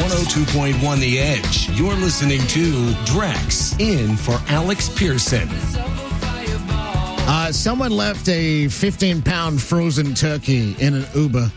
102.1 The Edge. You're listening to Drex in for Alex Pearson. Someone left a 15-pound frozen turkey in an Uber.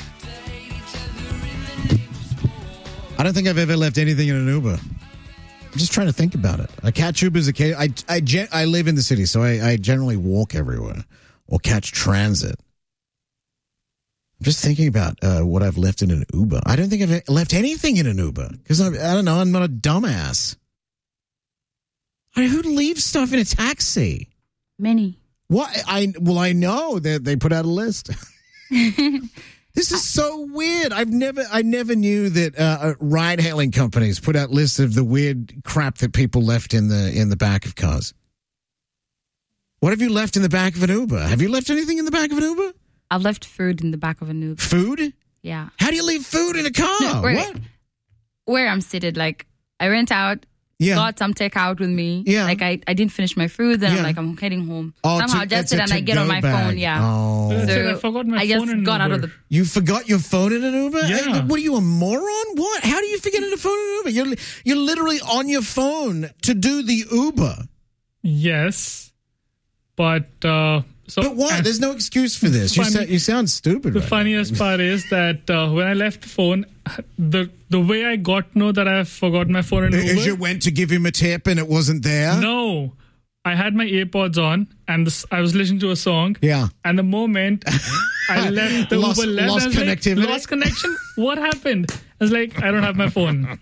I don't think I've ever left anything in an Uber. I'm just trying to think about it. I catch Ubers occasionally. I live in the city, so I generally walk everywhere or catch transit. I'm just thinking about what I've left in an Uber. I don't think I've left anything in an Uber because I don't know. I'm not a dumbass. Who leaves stuff in a taxi? Many. What? I know that they put out a list. This is so weird. I never knew that ride-hailing companies put out lists of the weird crap that people left in the back of cars. What have you left in the back of an Uber? Have you left anything in the back of an Uber? I've left food in the back of an Uber. Food? Yeah. How do you leave food in a car? No, what? Where I'm seated, like I went out. Yeah. Got some takeout with me. Yeah. Like I didn't finish my food. Then I'm heading home. Somehow just sit and I get on my phone. Yeah. Oh. So I forgot my I phone just in got out Uber. of the. You forgot your phone in an Uber? Yeah. What are you, a moron? What? How do you forget a phone in an Uber? You're literally on your phone to do the Uber. Yes, but But what? There's no excuse for this. You sound stupid. The right funniest part is that when I left the phone, the way I got to know that I forgot my phone in now. Uber. You went to give him a tip and it wasn't there? No, I had my AirPods on and I was listening to a song. Yeah. And the moment I left the Lost Uber left, lost I was connectivity? like, lost connection. What happened? I was like, I don't have my phone.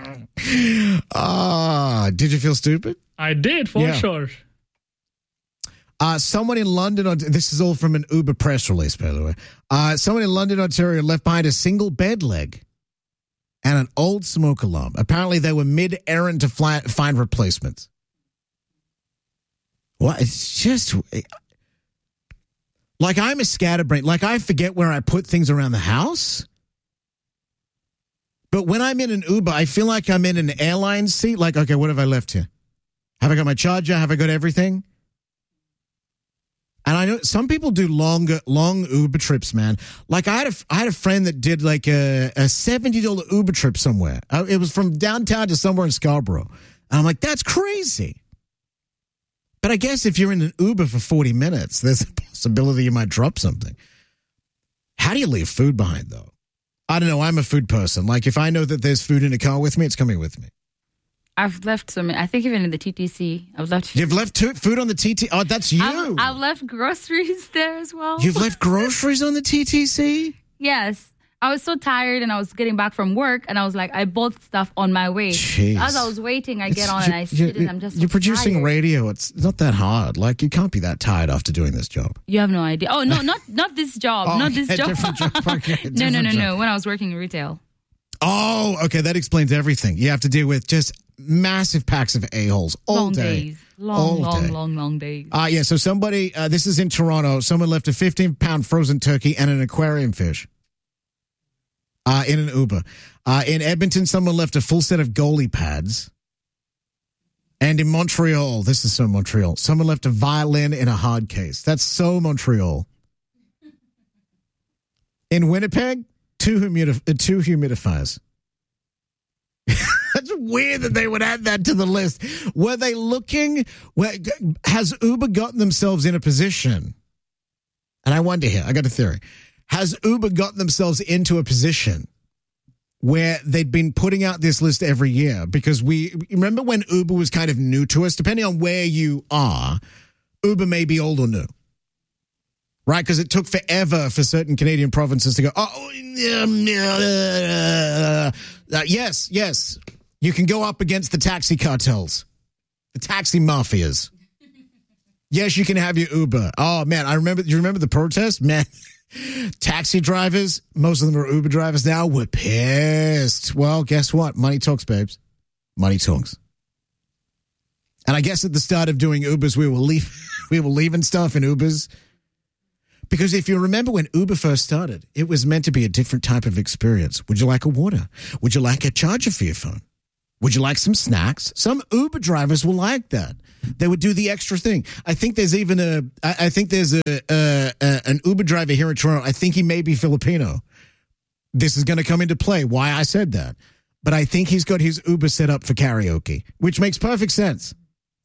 Did you feel stupid? I did for sure. Someone in London, this is all from an Uber press release, by the way. Someone in London, Ontario, left behind a single bed leg and an old smoke alarm. Apparently, they were mid-errand to find replacements. What? It's just like I'm a scatterbrain. Like I forget where I put things around the house. But when I'm in an Uber, I feel like I'm in an airline seat. Like, okay, what have I left here? Have I got my charger? Have I got everything? And I know some people do long Uber trips, man. Like I had a friend that did like a $70 Uber trip somewhere. It was from downtown to somewhere in Scarborough. And I'm like, that's crazy. But I guess if you're in an Uber for 40 minutes, there's a possibility you might drop something. How do you leave food behind, though? I don't know. I'm a food person. Like if I know that there's food in a car with me, it's coming with me. I've left some. I think even in the TTC, I've left. You've left food on the TTC? Oh, that's you. I've left groceries there as well. You've left groceries on the TTC? Yes. I was so tired and I was getting back from work and I was like, I bought stuff on my way. Jeez. As I was waiting, I get on and I sit and I'm just You're producing tired. radio. It's not that hard. Like, you can't be that tired after doing this job. You have no idea. Oh, no, not this job. Oh, not this a job. different job. Okay, a No. different job. When I was working in retail. Oh, okay. That explains everything. You have to deal with just massive packs of a-holes all Long day. days. Long days. Yeah, so somebody, this is in Toronto, someone left a 15-pound frozen turkey and an aquarium fish in an Uber. In Edmonton, someone left a full set of goalie pads. And in Montreal, this is so Montreal, someone left a violin in a hard case. That's so Montreal. In Winnipeg, two humidifiers. That's weird that they would add that to the list. Were they looking? Has Uber gotten themselves in a position? And I wonder here, I got a theory. Has Uber gotten themselves into a position where they'd been putting out this list every year? Because remember when Uber was kind of new to us? Depending on where you are, Uber may be old or new. Right? Because it took forever for certain Canadian provinces to go, yes. You can go up against the taxi cartels, the taxi mafias. Yes, you can have your Uber. Oh, man, you remember the protest? Man, taxi drivers, most of them are Uber drivers now, were pissed. Well, guess what? Money talks, babes. Money talks. And I guess at the start of doing Ubers, we were leaving stuff in Ubers. Because if you remember when Uber first started, it was meant to be a different type of experience. Would you like a water? Would you like a charger for your phone? Would you like some snacks? Some Uber drivers will like that. They would do the extra thing. I think there's even an Uber driver here in Toronto. I think he may be Filipino. This is going to come into play. Why I said that. but I think he's got his Uber set up for karaoke, which makes perfect sense.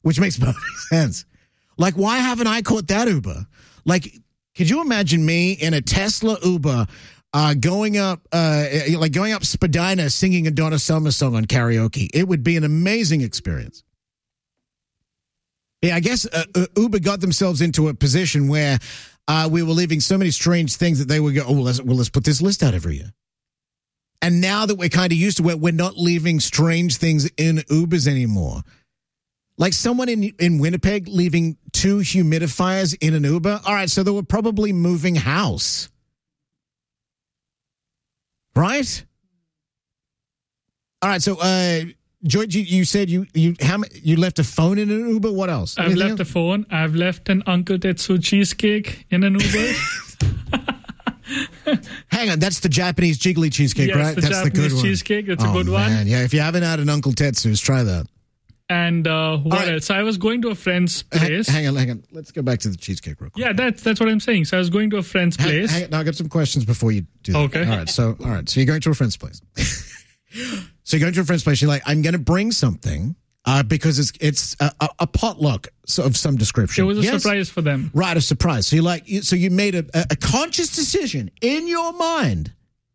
Like, why haven't I caught that Uber? Like, could you imagine me in a Tesla Uber going up Spadina singing a Donna Summer song on karaoke? It would be an amazing experience. Yeah, I guess Uber got themselves into a position where we were leaving so many strange things that they would go, let's put this list out every year. And now that we're kind of used to it, we're not leaving strange things in Ubers anymore. Like someone in Winnipeg leaving 2 humidifiers in an Uber. All right, so they were probably moving house. Right? All right, so George, you said you left a phone in an Uber. What else? I've left a phone. I've left an Uncle Tetsu cheesecake in an Uber. Hang on, that's the Japanese jiggly cheesecake, right? That's Japanese the good cheesecake. That's a good one. Yeah, if you haven't had an Uncle Tetsu's, try that. And what else? So I was going to a friend's place. Hang on. Let's go back to the cheesecake real quick. Yeah, that's what I'm saying. So I was going to a friend's place. Hang on, now I got some questions before you do that. Okay. All right, so you're going to a friend's place. So you're going to a friend's place. You're like, I'm going to bring something because it's a potluck of some description. It was a surprise for them. Right, a surprise. So you made a conscious decision in your mind.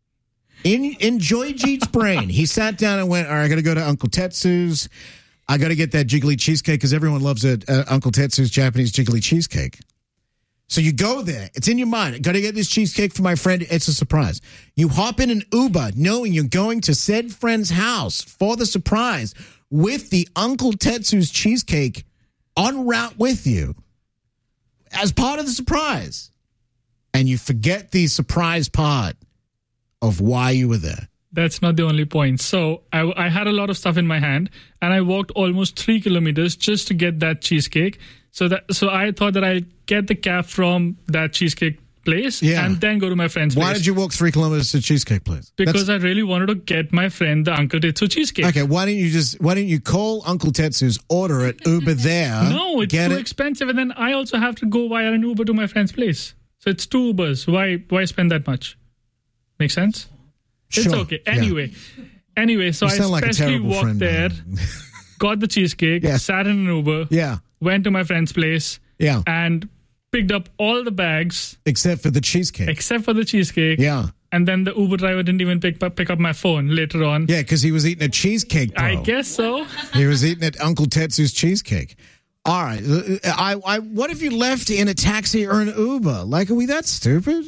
In Joy Jeet's brain, he sat down and went, all right, I got to go to Uncle Tetsu's. I got to get that jiggly cheesecake because everyone loves Uncle Tetsu's Japanese jiggly cheesecake. So you go there. It's in your mind. I got to get this cheesecake for my friend. It's a surprise. You hop in an Uber knowing you're going to said friend's house for the surprise with the Uncle Tetsu's cheesecake en route with you as part of the surprise. And you forget the surprise part of why you were there. That's not the only point. So I had a lot of stuff in my hand and I walked almost 3 kilometers just to get that cheesecake. So I thought that I'd get the cab from that cheesecake place and then go to my friend's place. Why did you walk 3 kilometers to cheesecake place? Because I really wanted to get my friend the Uncle Tetsu cheesecake. Okay, why don't you call Uncle Tetsu's, order it, Uber there? No, it's too expensive, and then I also have to go via an Uber to my friend's place. So it's 2 Ubers. Why spend that much? Make sense? Sure. It's okay. Anyway, so I especially walked there, got the cheesecake, sat in an Uber, went to my friend's place, and picked up all the bags. Except for the cheesecake. Yeah. And then the Uber driver didn't even pick up my phone later on. Yeah, because he was eating a cheesecake, bro. I guess so. He was eating at Uncle Tetsu's cheesecake. All right. What if you left in a taxi or an Uber? Like, are we that stupid?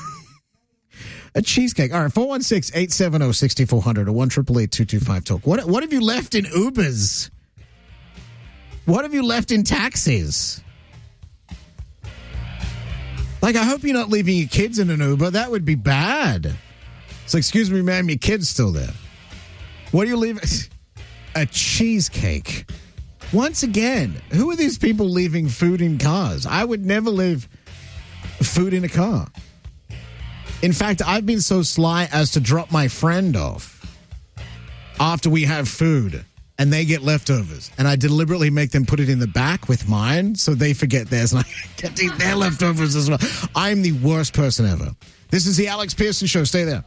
A cheesecake. All right, 416-870-6400 or 1-888-225-TALK. What have you left in Ubers? What have you left in taxis? Like, I hope you're not leaving your kids in an Uber. That would be bad. So, excuse me, ma'am, your kid's still there. What are you leaving? A cheesecake. Once again, who are these people leaving food in cars? I would never leave food in a car. In fact, I've been so sly as to drop my friend off after we have food and they get leftovers. And I deliberately make them put it in the back with mine so they forget theirs and I get to eat their leftovers as well. I'm the worst person ever. This is the Alex Pearson Show. Stay there.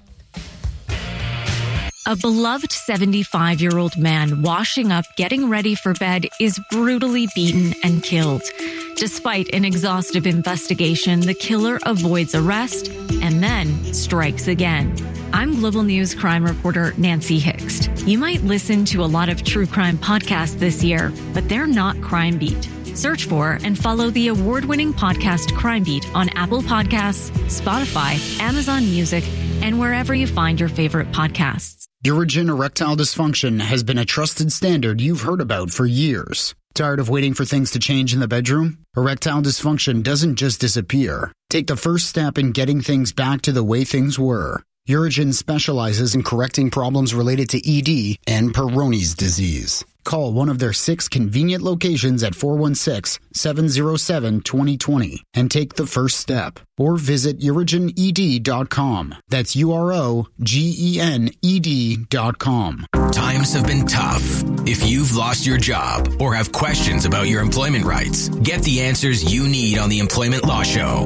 A beloved 75-year-old man washing up, getting ready for bed is brutally beaten and killed. Despite an exhaustive investigation, the killer avoids arrest and then strikes again. I'm Global News crime reporter Nancy Hixt. You might listen to a lot of true crime podcasts this year, but they're not Crime Beat. Search for and follow the award-winning podcast Crime Beat on Apple Podcasts, Spotify, Amazon Music, and wherever you find your favorite podcasts. Urigen erectile dysfunction has been a trusted standard you've heard about for years. Tired of waiting for things to change in the bedroom? Erectile dysfunction doesn't just disappear. Take the first step in getting things back to the way things were. Urigen specializes in correcting problems related to ED and Peyronie's disease. Call one of their 6 convenient locations at 416-707-2020 and take the first step. Or visit UrigenED.com. That's UROGENED.com. Times have been tough. If you've lost your job or have questions about your employment rights, get the answers you need on the Employment Law Show.